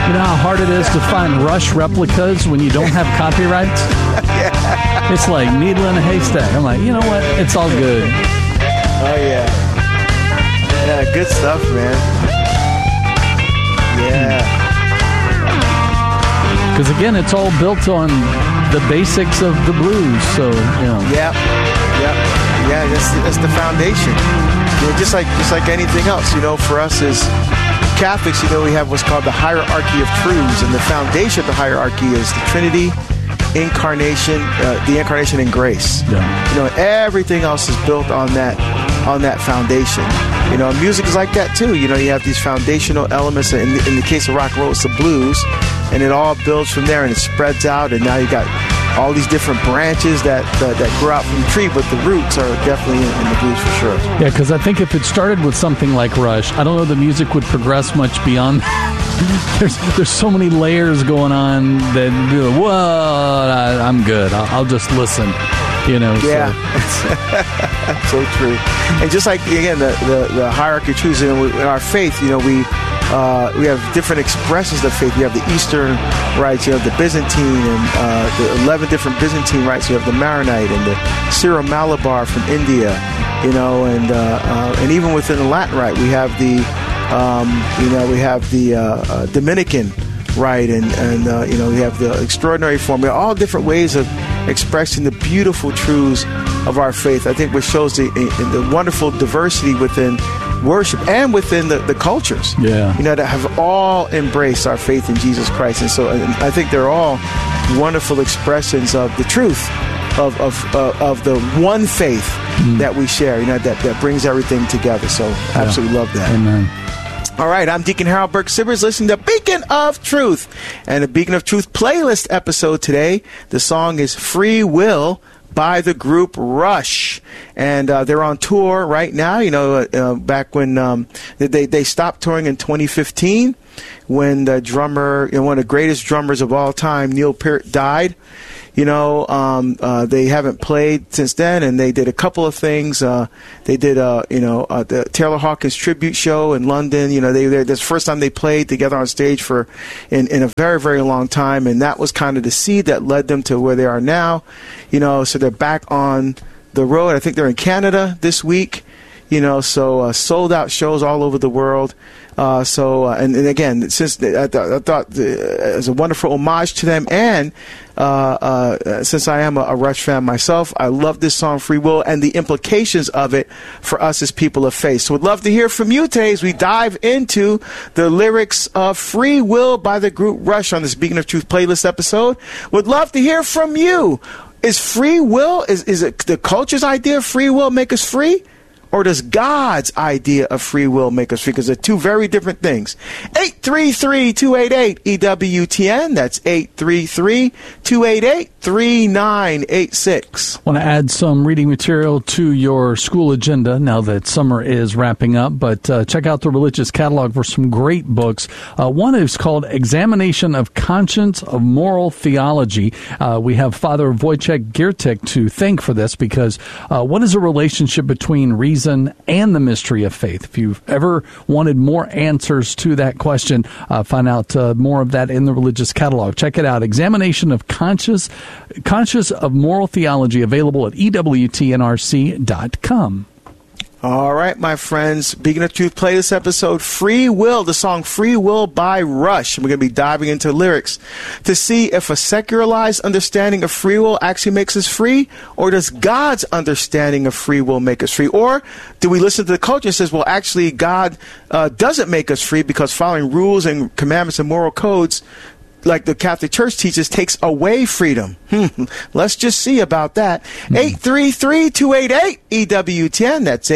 You know how hard it is to find Rush replicas when you don't have copyrights? Yeah. It's like needle in a haystack. I'm like, you know what? It's all good. Oh, yeah. Yeah, good stuff, man. Yeah. Because, again, it's all built on the basics of the blues. So, you know. Yep. Yeah, that's the foundation. You know, just like anything else, you know, for us as Catholics, you know, we have what's called the hierarchy of truths, and the foundation of the hierarchy is the Trinity, incarnation, the incarnation and grace. Yeah. You know, everything else is built on that foundation. You know, music is like that too. You know, you have these foundational elements. In the case of rock and roll, it's the blues, and it all builds from there, and it spreads out, and now you got all these different branches that grow out from the tree, but the roots are definitely in the blues for sure. Yeah, because I think if it started with something like Rush, I don't know the music would progress much beyond. There's so many layers going on that, well, I'm good. I'll just listen. You know. Yeah, so true. And just like again the hierarchy of truths in our faith, you know, we have different expressions of faith. We have the Eastern rites, you have the Byzantine, and the 11 different Byzantine rites. You have the Maronite and the Syro-Malabar from India, you know, and even within the Latin rite, we have the Dominican rite, and you know, we have the extraordinary form. We have all different ways of expressing the beautiful truths of our faith. I think what shows the wonderful diversity within worship and within the cultures, you know, that have all embraced our faith in Jesus Christ. And so I think they're all wonderful expressions of the truth of the one faith that we share, you know, that brings everything together. So absolutely love that. Amen. All right, I'm Deacon Harold Burke-Sivers, listening to Beacon of Truth. And the Beacon of Truth playlist episode today, the song is Free Will by the group Rush. And they're on tour right now. You know, back when they stopped touring in 2015, when the drummer, you know, one of the greatest drummers of all time, Neil Peart, died. You know, they haven't played since then, and they did a couple of things. They did, the Taylor Hawkins tribute show in London. You know, that's the first time they played together on stage in a very, very long time, and that was kind of the seed that led them to where they are now. You know, so they're back on the road. I think they're in Canada this week. You know, so sold out shows all over the world. And again, since I thought as a wonderful homage to them, and since I am a Rush fan myself, I love this song Free Will and the implications of it for us as people of faith. So would love to hear from you today as we dive into the lyrics of Free Will by the group Rush on this Beacon of Truth playlist episode. Would love to hear from you. Is free will, is it the culture's idea of free will make us free? Or does God's idea of free will make us free? Because they're two very different things. 833-288-EWTN. That's 833-288-3986. Want to add some reading material to your school agenda now that summer is wrapping up, but check out the Religious Catalog for some great books. One is called Examination of Conscience of Moral Theology. We have Father Wojciech Giertych to thank for this, because what is a relationship between reason and the mystery of faith? If you've ever wanted more answers to that question, find out more of that in the Religious Catalog. Check it out. Examination of Conscience of Moral Theology, available at EWTNRC.com. All right, my friends, Beacon of Truth playlist episode, Free Will, the song Free Will by Rush. We're going to be diving into lyrics to see if a secularized understanding of free will actually makes us free, or does God's understanding of free will make us free? Or do we listen to the culture and says, well, actually, God doesn't make us free because following rules and commandments and moral codes, like the Catholic Church teaches, takes away freedom. Let's just see about that. 833-288-EWTN. That's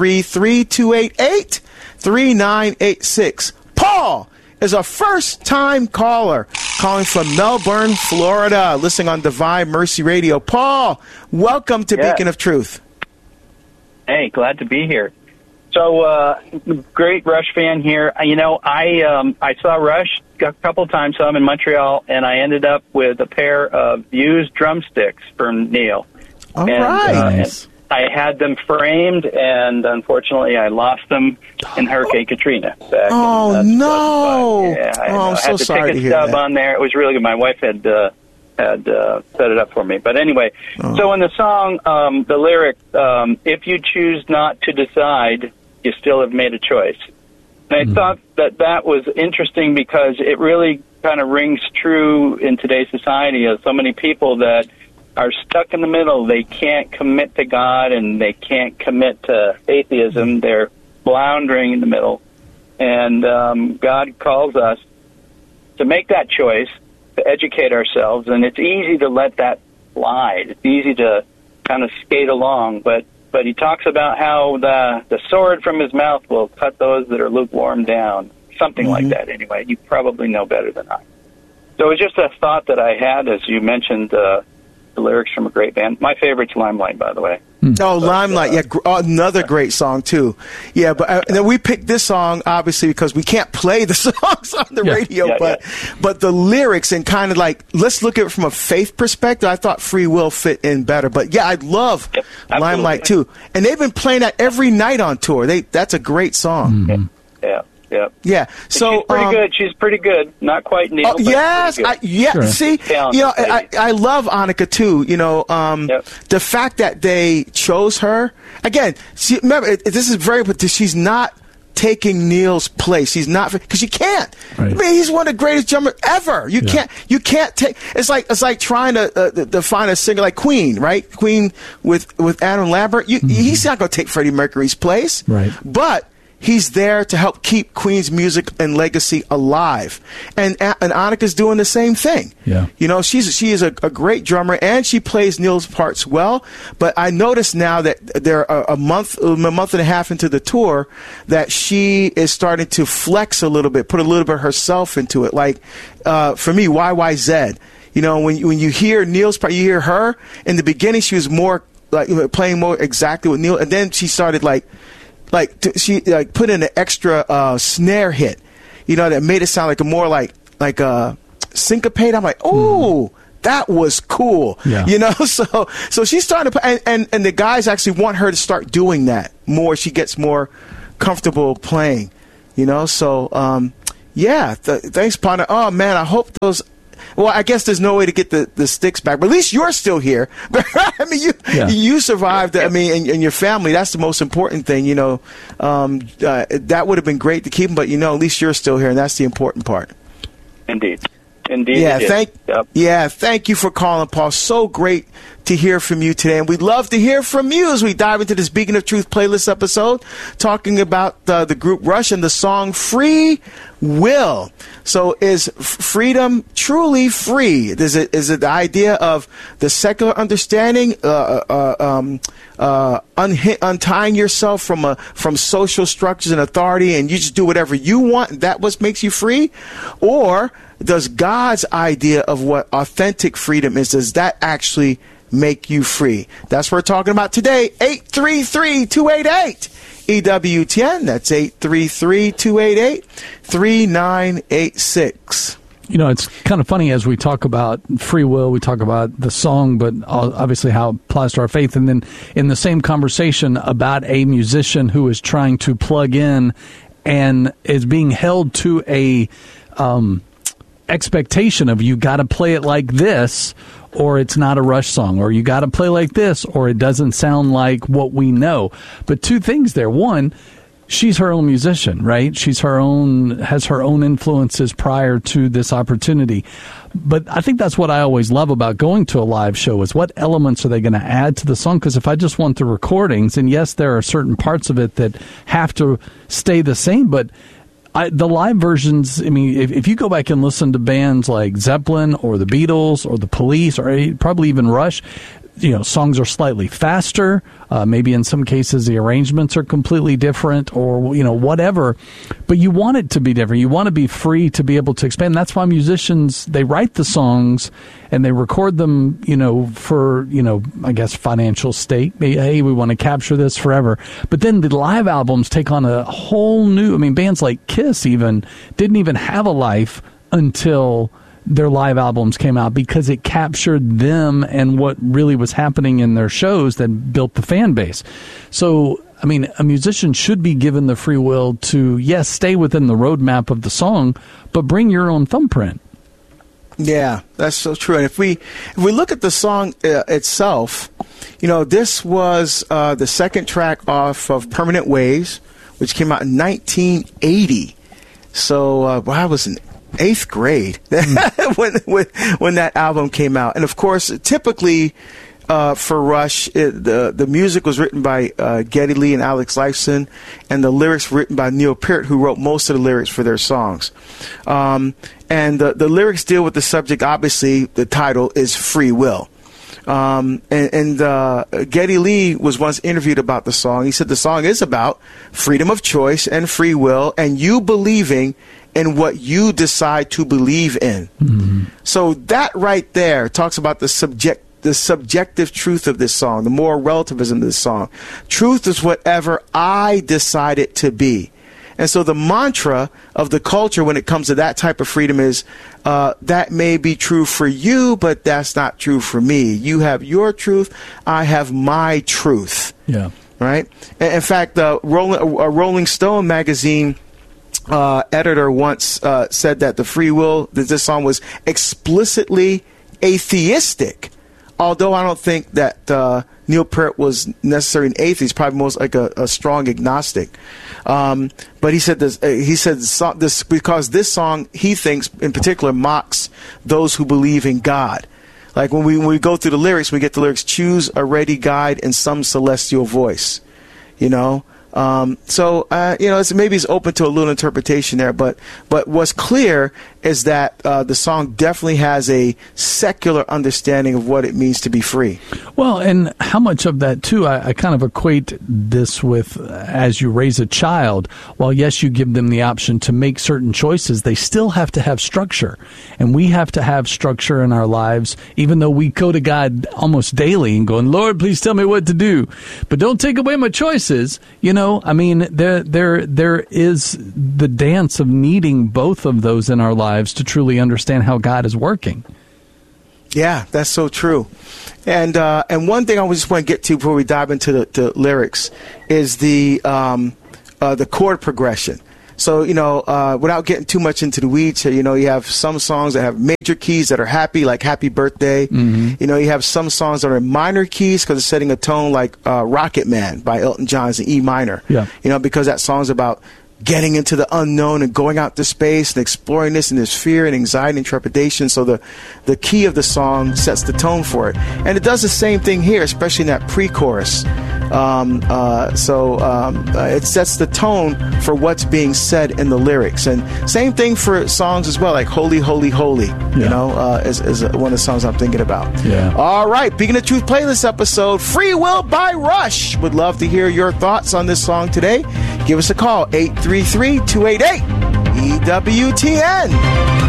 833-288-3986. Paul is a first-time caller calling from Melbourne, Florida, listening on Divine Mercy Radio. Paul, welcome to Beacon of Truth. Hey, glad to be here. So, great Rush fan here. You know, I saw Rush a couple times, saw him in Montreal, and I ended up with a pair of used drumsticks from Neil. All right. And I had them framed, and unfortunately, I lost them in Hurricane Katrina. Oh, no. Yeah, I I'm so sorry to hear that. Had the ticket stub that. on there. It was really good. My wife had set it up for me. But anyway, so in the song, the lyric, if you choose not to decide, you still have made a choice. And I thought that was interesting because it really kind of rings true in today's society of so many people that are stuck in the middle. They can't commit to God and they can't commit to atheism. They're floundering in the middle. And God calls us to make that choice, to educate ourselves, and it's easy to let that slide. It's easy to kind of skate along, but he talks about how the sword from his mouth will cut those that are lukewarm down, something like that anyway. You probably know better than I. So it was just a thought that I had as you mentioned the lyrics from a great band. My favorite's Limelight, by the way. Oh, Limelight, yeah, another great song too. Yeah, but then we picked this song obviously because we can't play the songs on the radio, but the lyrics and kind of like, let's look at it from a faith perspective. I thought Free Will fit in better, but yeah, I love Limelight too, and they've been playing that every night on tour. That's a great song. Yeah. So she's pretty good. She's pretty good. Not quite Neil. Oh, yes. Sure. See, I love Annika too. The fact that they chose her again. Remember, this is very. But she's not taking Neil's place. She's not because she can't. Right. I mean, he's one of the greatest drummers ever. You can't take. It's like trying to find a singer like Queen, right? Queen with Adam Lambert. He's not going to take Freddie Mercury's place, right? But he's there to help keep Queen's music and legacy alive. And Annika's doing the same thing. Yeah. She is a great drummer, and she plays Neil's parts well. But I noticed now that they're a month and a half into the tour that she is starting to flex a little bit, put a little bit of herself into it. Like, for me, YYZ. When you hear Neil's part, you hear her. In the beginning, she was more like playing more exactly with Neil. And then she started she put in an extra snare hit, that made it sound like a more like a syncopate. I'm like, oh, that was cool. Yeah. So she's starting to play, and the guys actually want her to start doing that more. She gets more comfortable playing, So thanks, partner. Oh man, I hope those. Well, I guess there's no way to get the sticks back, but at least you're still here. I mean, you survived. I mean, and your family. That's the most important thing. That would have been great to keep them, but at least you're still here, and that's the important part. Indeed. Yeah, thank you for calling, Paul. So great to hear from you today, and we'd love to hear from you as we dive into this Beacon of Truth playlist episode, talking about the group Rush and the song Free Will. So is freedom truly free? Is it the idea of the secular understanding, untying yourself from social structures and authority, and you just do whatever you want, and that what makes you free? Or does God's idea of what authentic freedom is, does that actually make you free? That's what we're talking about today. 833-288 EWTN. That's 833-288-3986. It's kind of funny as we talk about free will, we talk about the song, but obviously how it applies to our faith. And then in the same conversation about a musician who is trying to plug in and is being held to a expectation of you got to play it like this or it's not a Rush song, or you got to play like this or it doesn't sound like what we know. But two things there. One, she's her own musician, right? Has her own influences prior to this opportunity. But I think that's what I always love about going to a live show is what elements are they going to add to the song? Because if I just want the recordings, and yes, there are certain parts of it that have to stay the same, but the live versions, I mean, if you go back and listen to bands like Zeppelin or the Beatles or the Police or probably even Rush, songs are slightly faster. Maybe in some cases the arrangements are completely different or, whatever. But you want it to be different. You want to be free to be able to expand. That's why musicians, they write the songs and they record them, for, I guess financial stake. Hey, we want to capture this forever. But then the live albums take on a whole new, bands like Kiss even didn't even have a life until their live albums came out because it captured them and what really was happening in their shows that built the fan base. So I mean, a musician should be given the free will to, yes, stay within the roadmap of the song, but bring your own thumbprint. Yeah, that's so true. And if we look at the song itself, you know, this was the second track off of Permanent Waves, which came out in 1980. So I was in 8th grade when that album came out. And of course, typically for Rush, the music was written by Geddy Lee and Alex Lifeson, and the lyrics were written by Neil Peart, who wrote most of the lyrics for their songs. And the lyrics deal with the subject. Obviously, the title is free will. Geddy Lee was once interviewed about the song. He said the song is about freedom of choice and free will, and you believing in what you decide to believe in. Mm-hmm. So that right there talks about the subjective truth of this song, the moral relativism of this song. Truth is whatever I decide it to be. And so the mantra of the culture when it comes to that type of freedom is that may be true for you, but that's not true for me. You have your truth. I have my truth. Yeah. Right? In fact, Rolling Stone magazine editor once said that this song was explicitly atheistic. Although I don't think that Neil Peart was necessarily an atheist, probably most like a strong agnostic. But he said this because this song, he thinks in particular, mocks those who believe in God. Like when we go through the lyrics, we get the lyrics, choose a ready guide and some celestial voice, you know. Maybe it's open to a little interpretation there, but what's clear is that the song definitely has a secular understanding of what it means to be free. Well, and how much of that, too, I kind of equate this with as you raise a child, while, yes, you give them the option to make certain choices, they still have to have structure. And we have to have structure in our lives, even though we go to God almost daily and going, Lord, please tell me what to do. But don't take away my choices. You know, I mean, there is the dance of needing both of those in our lives to truly understand how God is working. Yeah, that's so true. And one thing I just want to get to before we dive into the lyrics is the chord progression. So, without getting too much into the weeds here, you have some songs that have major keys that are happy, like Happy Birthday. Mm-hmm. You have some songs that are in minor keys because it's setting a tone, like Rocket Man by Elton John is in E minor. Yeah. Because that song's about getting into the unknown and going out to space and exploring this, and there's fear and anxiety and trepidation. So the key of the song sets the tone for it. And it does the same thing here, especially in that pre-chorus. It sets the tone for what's being said in the lyrics. And same thing for songs as well, like Holy, Holy, Holy, is one of the songs I'm thinking about. Yeah. All right, Beacon of Truth playlist episode, Free Will by Rush. Would love to hear your thoughts on this song today. Give us a call, 833-288-EWTN.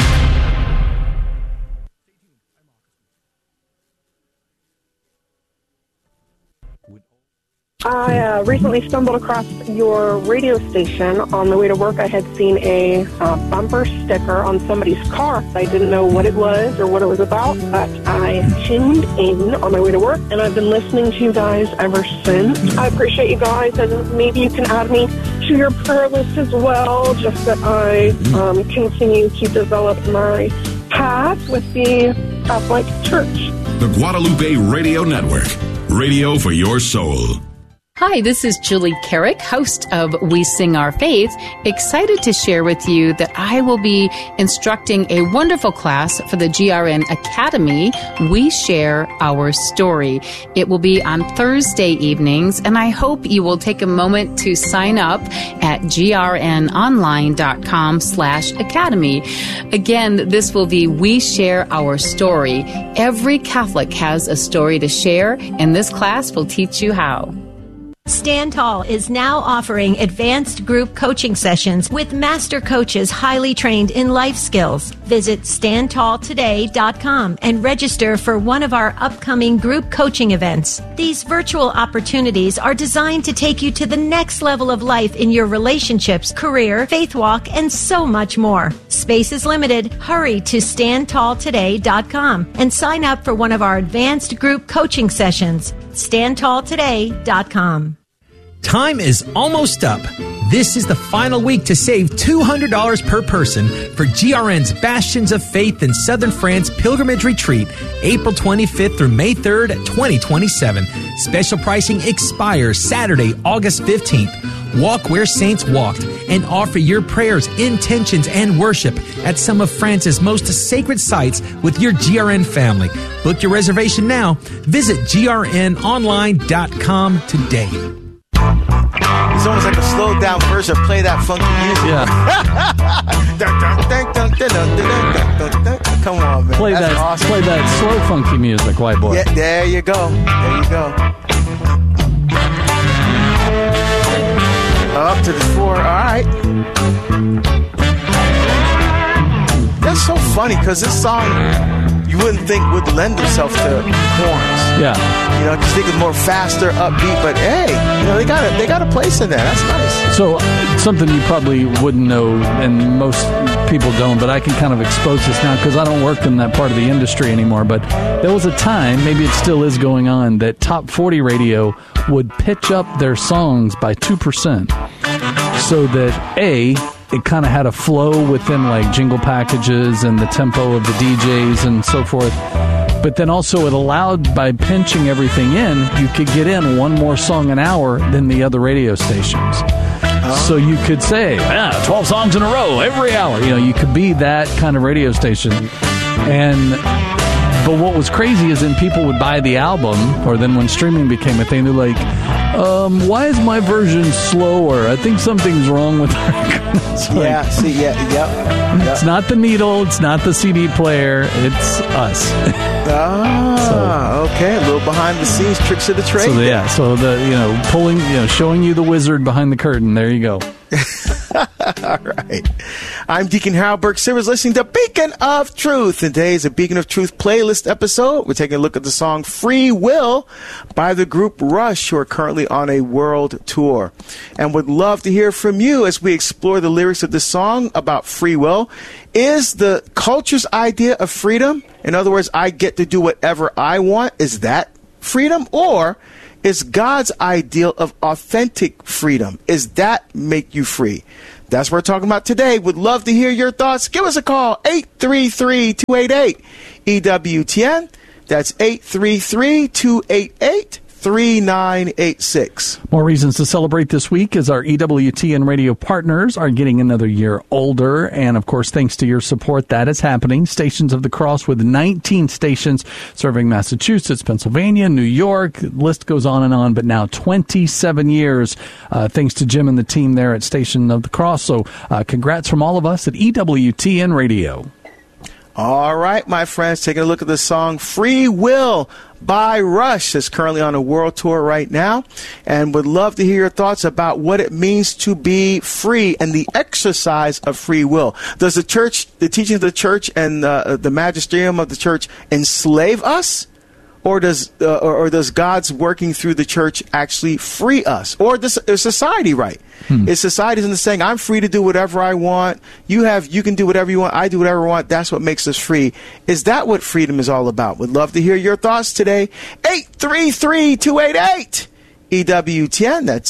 I recently stumbled across your radio station. On the way to work, I had seen a bumper sticker on somebody's car. I didn't know what it was or what it was about, but I tuned in on my way to work, and I've been listening to you guys ever since. I appreciate you guys, and maybe you can add me to your prayer list as well, just that I continue to develop my path with the Catholic Church. The Guadalupe Radio Network, radio for your soul. Hi, this is Julie Carrick, host of We Sing Our Faith, excited to share with you that I will be instructing a wonderful class for the GRN Academy, We Share Our Story. It will be on Thursday evenings, and I hope you will take a moment to sign up at grnonline.com/academy. Again, this will be We Share Our Story. Every Catholic has a story to share, and this class will teach you how. Stand Tall is now offering advanced group coaching sessions with master coaches highly trained in life skills. Visit standtalltoday.com and register for one of our upcoming group coaching events. These virtual opportunities are designed to take you to the next level of life in your relationships, career, faith walk, and so much more. Space is limited. Hurry to standtalltoday.com and sign up for one of our advanced group coaching sessions. standtalltoday.com. Time is almost up. This is the final week to save $200 per person for GRN's Bastions of Faith in Southern France Pilgrimage Retreat, April 25th through May 3rd, 2027. Special pricing expires Saturday, August 15th. Walk where saints walked and offer your prayers, intentions, and worship at some of France's most sacred sites with your GRN family. Book your reservation now. Visit grnonline.com today. It's almost like a slowed down version of Play That Funky Music. Yeah. Come on, man. Play That's that awesome. Play that slow funky music, white boy. Yeah, there you go. There you go. Up to the floor. All right. That's so funny because this song you wouldn't think would lend itself to horns. Yeah. You know, because they get more faster, upbeat. But hey, you know, they got a place in there. That's nice. So something you probably wouldn't know, and most people don't, but I can kind of expose this now because I don't work in that part of the industry anymore. But there was a time, maybe it still is going on, that Top 40 Radio would pitch up their songs by 2%, so that it kind of had a flow within like jingle packages and the tempo of the DJs and so forth. But then also it allowed, by pinching everything in, you could get in one more song an hour than the other radio stations. So you could say, 12 songs in a row every hour. You know, you could be that kind of radio station. But what was crazy is then people would buy the album, or then when streaming became a thing, they're like, why is my version slower? I think something's wrong with it. Yep. It's not the needle, it's not the CD player, it's us. Okay, a little behind the scenes tricks of the trade. So showing you the wizard behind the curtain. There you go. All right. I'm Deacon Harold Burke Sivers, listening to Beacon of Truth. And today is a Beacon of Truth playlist episode. We're taking a look at the song Free Will by the group Rush, who are currently on a world tour. And would love to hear from you as we explore the lyrics of this song about free will. Is the culture's idea of freedom, in other words, I get to do whatever I want, is that freedom? Or is God's ideal of authentic freedom? Is that make you free? That's what we're talking about today. Would love to hear your thoughts. Give us a call, 833-288-EWTN. That's 833-288-3986. More reasons to celebrate this week as our EWTN radio partners are getting another year older. And, of course, thanks to your support, that is happening. Stations of the Cross with 19 stations serving Massachusetts, Pennsylvania, New York. The list goes on, but now 27 years thanks to Jim and the team there at Station of the Cross. So congrats from all of us at EWTN Radio. All right, my friends, taking a look at the song Free Will by Rush. That's currently on a world tour right now, and would love to hear your thoughts about what it means to be free and the exercise of free will. Does the church, the teaching of the church and the magisterium of the church enslave us? Or does God's working through the church actually free us? Or is society right? Is society in the saying, I'm free to do whatever I want. You can do whatever you want. I do whatever I want. That's what makes us free. Is that what freedom is all about? Would love to hear your thoughts today. 833-288-EWTN. That's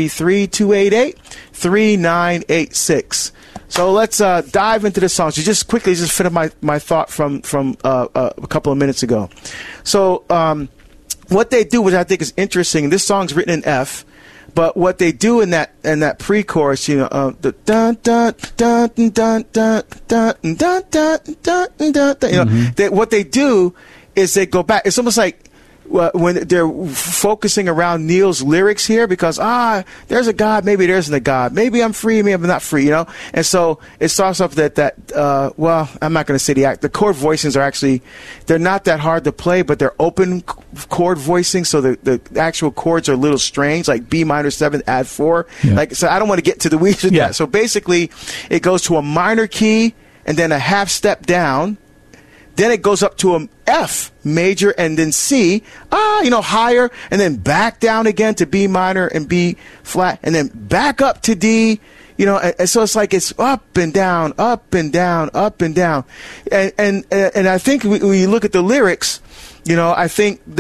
833-288-3986. So let's dive into the song. So just quickly, finish my thought from a couple of minutes ago. So what they do, which I think is interesting, this song's written in F, but what they do in that pre-chorus, the dun dun dun dun dun dun dun dun dun dun, what they do is they go back. It's almost like when they're focusing around Neil's lyrics here, because there's a God, maybe there isn't a God, maybe I'm free, maybe I'm not free, and so it starts off that I'm not going to say the chord voicings are actually, they're not that hard to play, but they're open chord voicing, so the actual chords are a little strange, like B minor 7 add 4, so I don't want to get to the weeds with that. So basically it goes to a minor key and then a half step down. Then it goes up to an F major and then C, higher, and then back down again to B minor and B flat, and then back up to D, and so it's like it's up and down, up and down, up and down. And I think when you look at the lyrics, I think that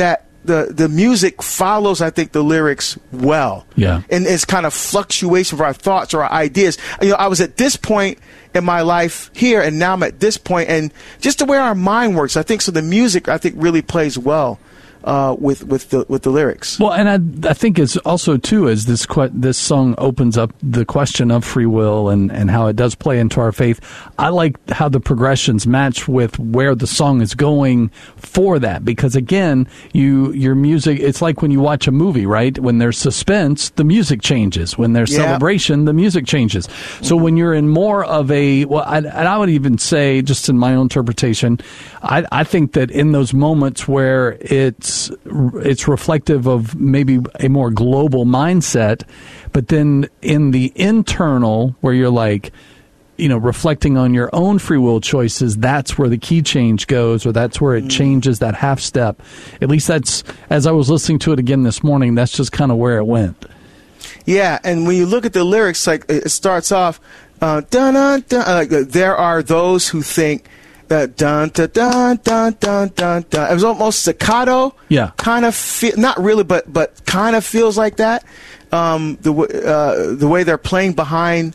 the music follows, I think, the lyrics well. Yeah. And it's kind of fluctuation of our thoughts or our ideas. You know, I was at this point in my life here, and now I'm at this point, and just the way our mind works, I think, so the music, I think, really plays well with the lyrics. Well, and I think it's also too, as this song opens up the question of free will and how it does play into our faith. I like how the progressions match with where the song is going for that, because again, your music, it's like when you watch a movie, right? When there's suspense, the music changes. When there's celebration, the music changes. So when you're in more of a, I would even say, just in my own interpretation, I think that in those moments where it's reflective of maybe a more global mindset, but then in the internal where you're like, you know, reflecting on your own free will choices, that's where the key change goes, or that's where it changes that half step. At least that's, as I was listening to it again this morning, that's just kind of where it went. Yeah, and when you look at the lyrics, like it starts off, dun, dun, dun, like, there are those who think that dun dun dun dun dun dun dun. It was almost staccato. Yeah, kind of not really, but kind of feels like that. The way they're playing behind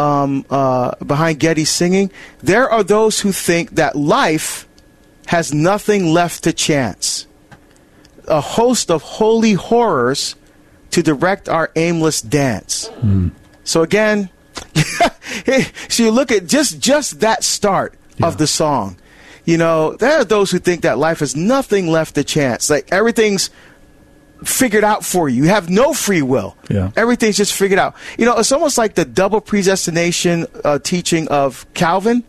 Geddy singing. There are those who think that life has nothing left to chance. A host of holy horrors to direct our aimless dance. So again, so you look at just that start of the song. You know, there are those who think that life has nothing left to chance. Like everything's figured out for you. You have no free will. Yeah. Everything's just figured out. You know, it's almost like the double predestination teaching of Calvin,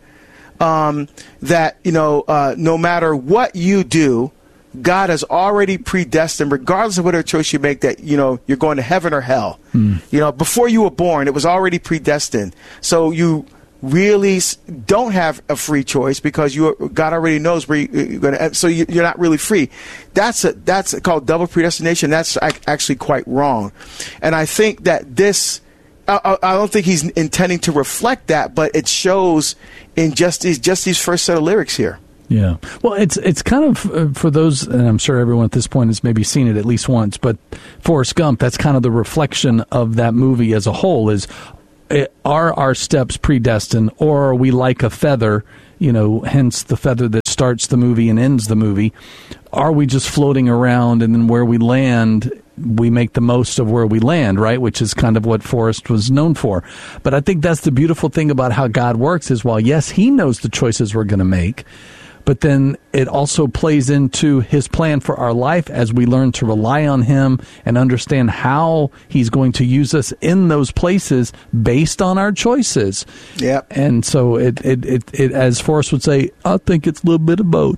that, you know, no matter what you do, God has already predestined, regardless of whatever choice you make, that, you know, you're going to heaven or hell. You know, before you were born, it was already predestined. So you really don't have a free choice because God already knows where you're going to. So you're not really free. That's called double predestination. That's actually quite wrong. And I think that this, I don't think he's intending to reflect that, but it shows in just these first set of lyrics here. Yeah. Well, it's kind of, for those, and I'm sure everyone at this point has maybe seen it at least once, but Forrest Gump, that's kind of the reflection of that movie as a whole is, are our steps predestined, or are we like a feather, you know, hence the feather that starts the movie and ends the movie? Are we just floating around, and then where we land, we make the most of where we land, right? Which is kind of what Forrest was known for. But I think that's the beautiful thing about how God works is, while, yes, he knows the choices we're going to make, but then it also plays into his plan for our life as we learn to rely on him and understand how he's going to use us in those places based on our choices. Yeah. And so it as Forrest would say, I think it's a little bit of both.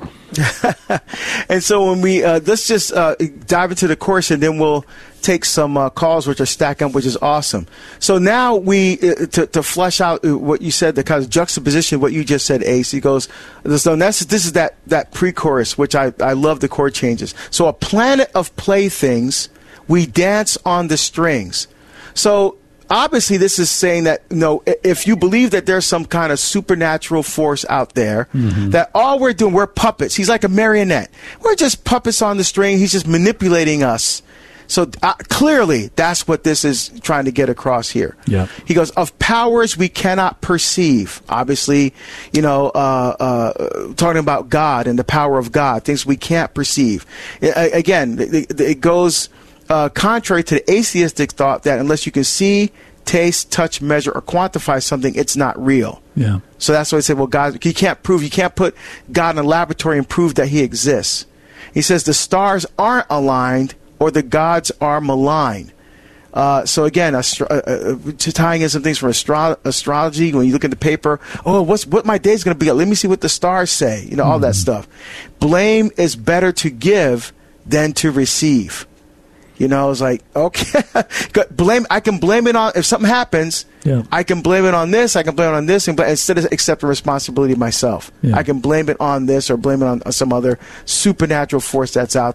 And so when we let's just dive into the course, and then we'll take some calls which are stacking up, which is awesome. So now we to flesh out what you said, the kind of juxtaposition of what you just said, Ace. He goes, so this is that pre-chorus, which I love the chord changes. So a planet of playthings, we dance on the strings. So obviously, this is saying that, you know, if you believe that there's some kind of supernatural force out there, that all we're doing, we're puppets. He's like a marionette. We're just puppets on the string. He's just manipulating us. So clearly, that's what this is trying to get across here. Yeah. He goes, of powers we cannot perceive. Obviously, you know, talking about God and the power of God, things we can't perceive. Again, it goes contrary to the atheistic thought that unless you can see, taste, touch, measure, or quantify something, it's not real. Yeah. So that's why I said, well, God, you can't put God in a laboratory and prove that he exists. He says the stars aren't aligned, or the gods are malign. So again, tying in some things from astrology, when you look at the paper, what my day's going to be? Let me see what the stars say. You know, all that stuff. Blame is better to give than to receive. You know, it's like, okay, I can blame it on, if something happens, I can blame it on this, I can blame it on this, but instead of accepting responsibility myself, I can blame it on this or blame it on some other supernatural force that's out there.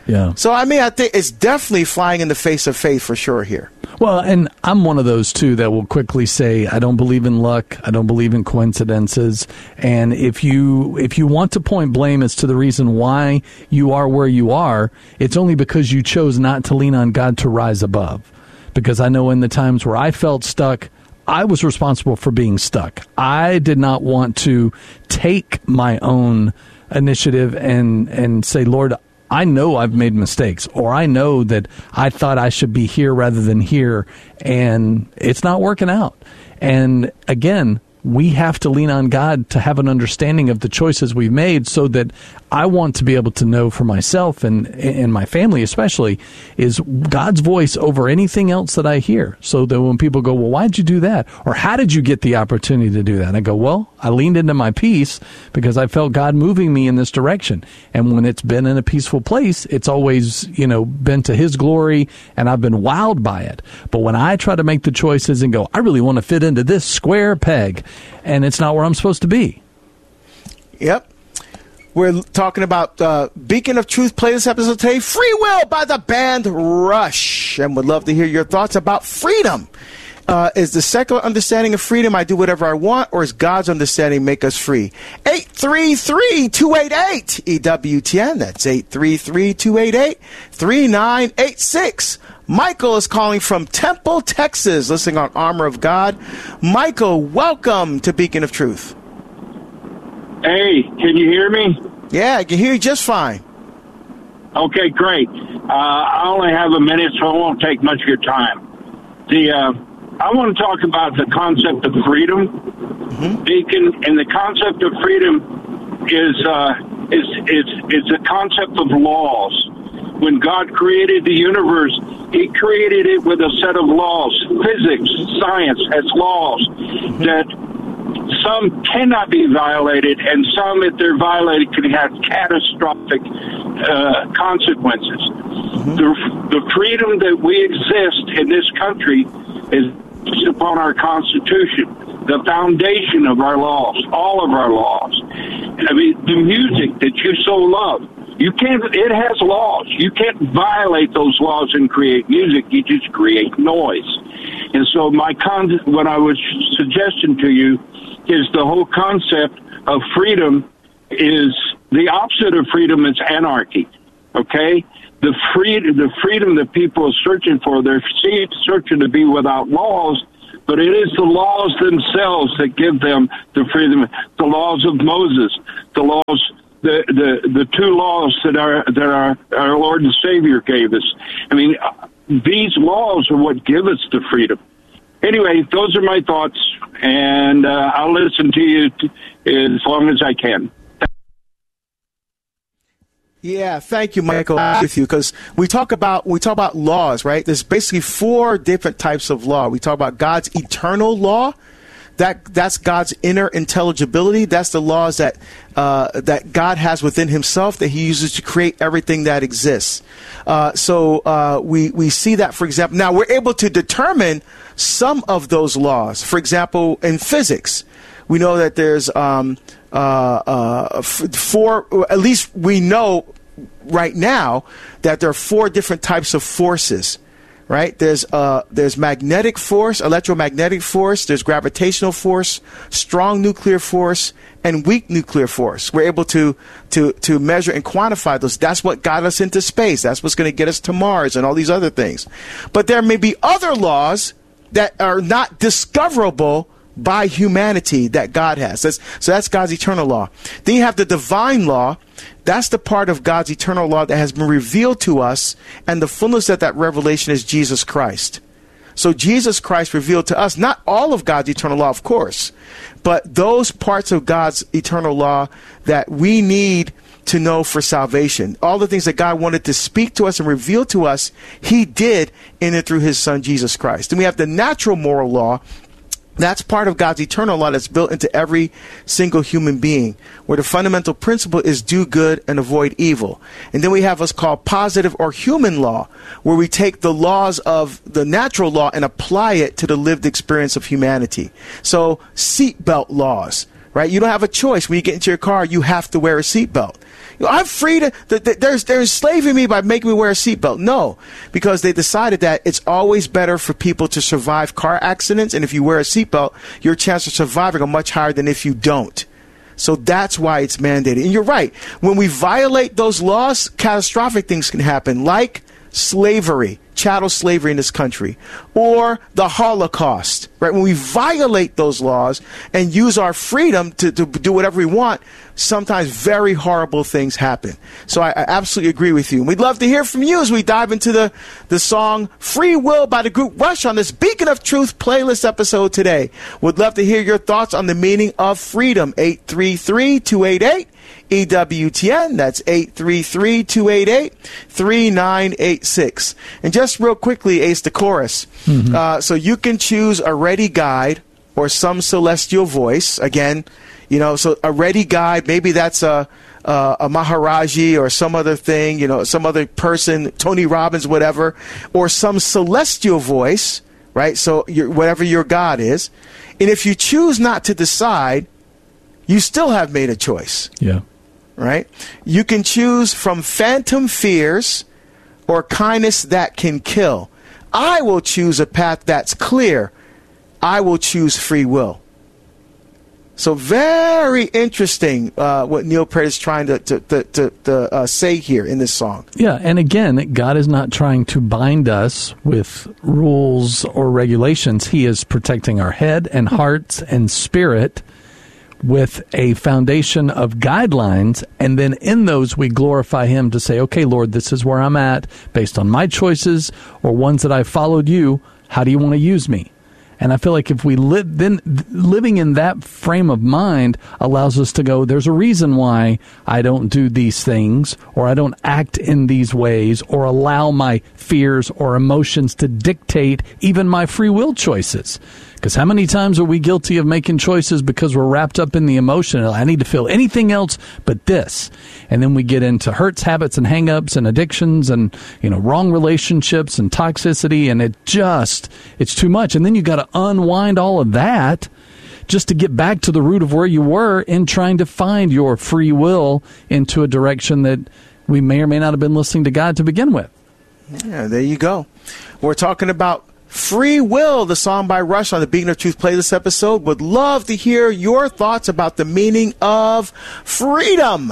Yeah. So, I mean, I think it's definitely flying in the face of faith for sure here. Well, and I'm one of those, too, that will quickly say, I don't believe in luck. I don't believe in coincidences. And if you want to point blame as to the reason why you are where you are, it's only because you chose not to lean on God to rise above. Because I know in the times where I felt stuck, I was responsible for being stuck. I did not want to take my own initiative and say, Lord, I know I've made mistakes, or I know that I thought I should be here rather than here, and it's not working out. And again, we have to lean on God to have an understanding of the choices we've made, so that I want to be able to know for myself and my family especially is God's voice over anything else that I hear. So that when people go, well, why'd you do that? Or how did you get the opportunity to do that? And I go, well, I leaned into my peace because I felt God moving me in this direction. And when it's been in a peaceful place, it's always, been to his glory, and I've been wowed by it. But when I try to make the choices and go, I really want to fit into this square peg, and it's not where I'm supposed to be. Yep. We're talking about Beacon of Truth playlist episode today, Free Will by the band Rush. And would love to hear your thoughts about freedom. Is the secular understanding of freedom, I do whatever I want, or is God's understanding make us free? 833-288-EWTN. That's 833-288-3986. Michael is calling from Temple, Texas, listening on Armor of God. Michael, welcome to Beacon of Truth. Hey, can you hear me? Yeah, I can hear you just fine. Okay, great. I only have a minute, so I won't take much of your time. I want to talk about the concept of freedom, Deacon, and the concept of freedom is a concept of laws. When God created the universe, he created it with a set of laws. Physics, science has laws that some cannot be violated, and some, if they're violated, can have catastrophic consequences. The freedom that we exist in this country is based upon our Constitution, the foundation of our laws, all of our laws. I mean, the music that you so love, it has laws. You can't violate those laws and create music. You just create noise. And so what I was suggesting to you is the whole concept of freedom is the opposite of freedom is anarchy. Okay? The freedom that people are searching for, they're searching to be without laws, but it is the laws themselves that give them the freedom. The laws of Moses, the laws, the two laws that our Lord and Savior gave us. I mean, these laws are what give us the freedom. Anyway, those are my thoughts, and I'll listen to you as long as I can. Yeah, thank you, Michael. With you, because we talk about laws, right? There's basically 4 different types of law. We talk about God's eternal law. That's God's inner intelligibility. That's the laws that God has within himself that he uses to create everything that exists. So we see that, for example. Now, we're able to determine some of those laws. For example, in physics, we know that there's 4, at least we know right now that there are 4 different types of forces. Right? There's magnetic force, electromagnetic force, there's gravitational force, strong nuclear force, and weak nuclear force. We're able to measure and quantify those. That's what got us into space. That's what's going to get us to Mars and all these other things. But there may be other laws that are not discoverable by humanity that God has. So that's God's eternal law. Then you have the divine law. That's the part of God's eternal law that has been revealed to us, and the fullness of that revelation is Jesus Christ. So Jesus Christ revealed to us not all of God's eternal law, of course, but those parts of God's eternal law that we need to know for salvation. All the things that God wanted to speak to us and reveal to us, he did in and through his son, Jesus Christ. And we have the natural moral law. That's part of God's eternal law that's built into every single human being, where the fundamental principle is do good and avoid evil. And then we have what's called positive or human law, where we take the laws of the natural law and apply it to the lived experience of humanity. So seatbelt laws, right? You don't have a choice. When you get into your car, you have to wear a seatbelt. I'm free to, they're enslaving me by making me wear a seatbelt. No, because they decided that it's always better for people to survive car accidents. And if you wear a seatbelt, your chance of surviving are much higher than if you don't. So that's why it's mandated. And you're right. When we violate those laws, catastrophic things can happen, like slavery, chattel slavery in this country, or the Holocaust, right? When we violate those laws and use our freedom to do whatever we want, sometimes very horrible things happen. So I absolutely agree with you. And we'd love to hear from you as we dive into the song Free Will by the group Rush on this Beacon of Truth playlist episode today. We'd love to hear your thoughts on the meaning of freedom. 833-288. EWTN, that's 833-288-3986. And just real quickly, Ace, the chorus. So you can choose a ready guide or some celestial voice. Again, you know, so a ready guide, maybe that's a Maharaji or some other thing, you know, some other person, Tony Robbins, whatever, or some celestial voice, right? So whatever your God is. And if you choose not to decide, you still have made a choice. Yeah. Right? You can choose from phantom fears or kindness that can kill. I will choose a path that's clear. I will choose free will. So very interesting what Neil Peart is trying to say here in this song. Yeah, and again, God is not trying to bind us with rules or regulations. He is protecting our head and hearts and spirit with a foundation of guidelines, and then in those we glorify Him to say, okay, Lord, this is where I'm at based on my choices or ones that I've followed you. How do you want to use me? And I feel like if we living in that frame of mind allows us to go, there's a reason why I don't do these things, or I don't act in these ways, or allow my fears or emotions to dictate even my free will choices. Because how many times are we guilty of making choices because we're wrapped up in the emotion? I need to feel anything else but this. And then we get into hurts, habits, and hang-ups and addictions and, you know, wrong relationships and toxicity, and it's too much. And then you got to unwind all of that just to get back to the root of where you were in trying to find your free will into a direction that we may or may not have been listening to God to begin with. Yeah, there you go. We're talking about Free Will, the song by Rush on the Beacon of Truth playlist episode. Would love to hear your thoughts about the meaning of freedom.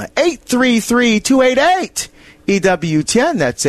833-288. EWTN, that's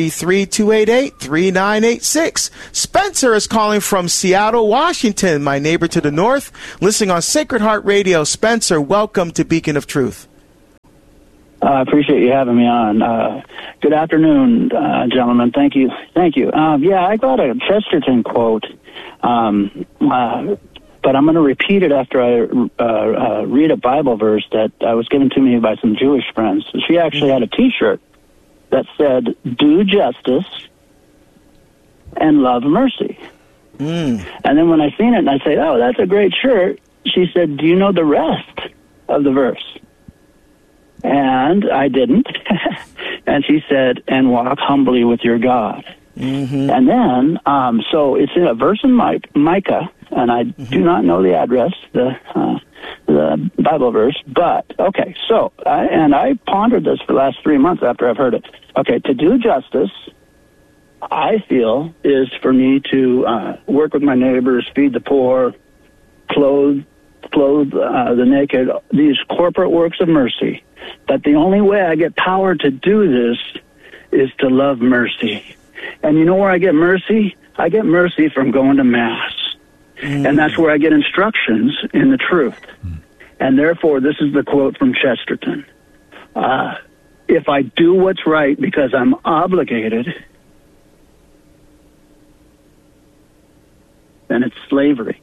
833-288-3986. Spencer is calling from Seattle, Washington, my neighbor to the north, listening on Sacred Heart Radio. Spencer, welcome to Beacon of Truth. I appreciate you having me on. Good afternoon, gentlemen. Thank you. Yeah, I got a Chesterton quote, but I'm going to repeat it after I read a Bible verse that was given to me by some Jewish friends. She actually had a T-shirt that said, "Do justice and love mercy." And then when I seen it and I said, "Oh, that's a great shirt," she said, "Do you know the rest of the verse?" And I didn't. And she said, "And walk humbly with your God." And then, so it's in a verse in Micah, and I do not know the address, the Bible verse, but, okay, so, I pondered this for the last 3 months after I've heard it. Okay, to do justice, I feel, is for me to work with my neighbors, feed the poor, clothe the naked, these corporate works of mercy. But the only way I get power to do this is to love mercy. And you know where I get mercy? I get mercy from going to Mass. And that's where I get instructions in the truth. And therefore, this is the quote from Chesterton. If I do what's right because I'm obligated, then it's slavery.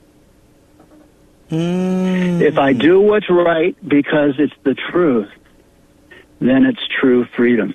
If I do what's right because it's the truth, then it's true freedom.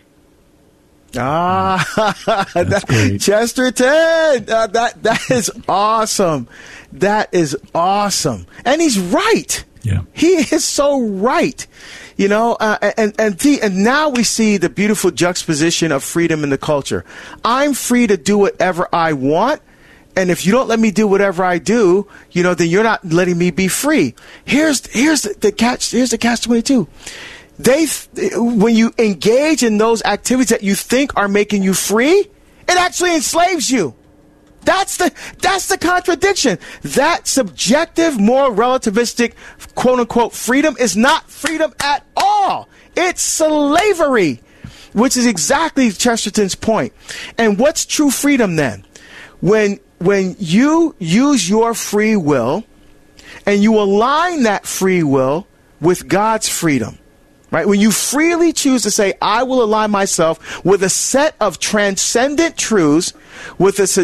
That's great. Chesterton, that is awesome. That is awesome. And he's right. Yeah. He is so right. You know, and now we see the beautiful juxtaposition of freedom in the culture. I'm free to do whatever I want, And if you don't let me do whatever I do, then you're not letting me be free. Here's the catch. Here's the catch-22. When you engage in those activities that you think are making you free, it actually enslaves you. That's the contradiction. That subjective, more relativistic, quote unquote, freedom is not freedom at all. It's slavery, which is exactly Chesterton's point. And what's true freedom then? When you use your free will and you align that free will with God's freedom. Right? When you freely choose to say, I will align myself with a set of transcendent truths, with a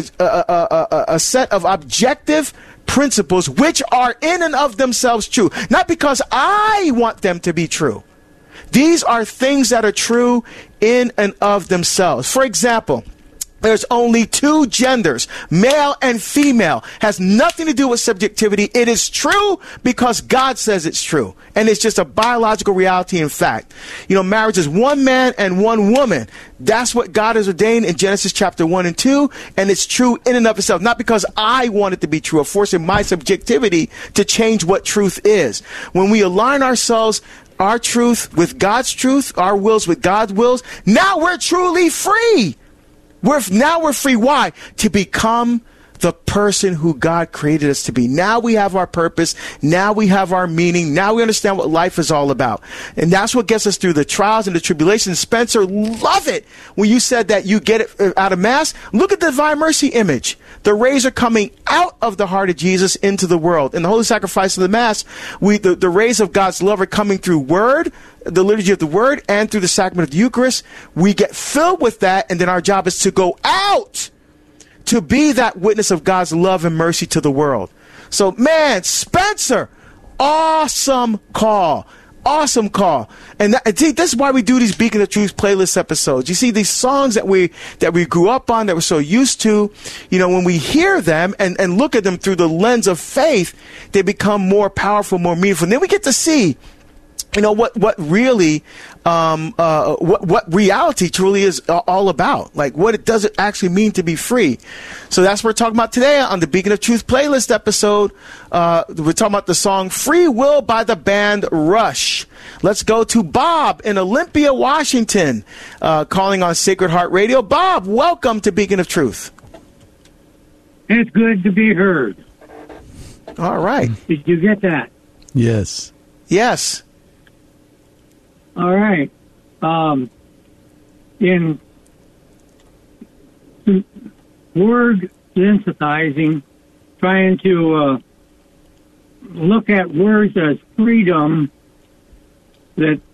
set of objective principles, which are in and of themselves true. Not because I want them to be true. These are things that are true in and of themselves. For example, there's only two genders, male and female. Has nothing to do with subjectivity. It is true because God says it's true. And it's just a biological reality and fact. Marriage is one man and one woman. That's what God has ordained in Genesis chapter 1 and 2. And it's true in and of itself. Not because I want it to be true or forcing my subjectivity to change what truth is. When we align ourselves, our truth with God's truth, our wills with God's wills, now we're truly free. Now we're free. Why? To become the person who God created us to be. Now we have our purpose. Now we have our meaning. Now we understand what life is all about. And that's what gets us through the trials and the tribulations. Spencer, love it when you said that you get it out of Mass. Look at the Divine Mercy image. The rays are coming out of the heart of Jesus into the world. In the Holy Sacrifice of the Mass, the rays of God's love are coming through Word, the liturgy of the Word, and through the sacrament of the Eucharist. We get filled with that, and then our job is to go out to be that witness of God's love and mercy to the world. So, man, Spencer, awesome call. Awesome call. And this is why we do these Beacon of Truth playlist episodes. You see, these songs that we grew up on, that we're so used to, when we hear them and look at them through the lens of faith, they become more powerful, more meaningful. And then we get to see what really, what reality truly is all about. Like, what it does it actually mean to be free. So that's what we're talking about today on the Beacon of Truth playlist episode. We're talking about the song Free Will by the band Rush. Let's go to Bob in Olympia, Washington, calling on Sacred Heart Radio. Bob, welcome to Beacon of Truth. It's good to be heard. All right. Did you get that? Yes. Yes. All right. In word synthesizing, trying to look at words as freedom, that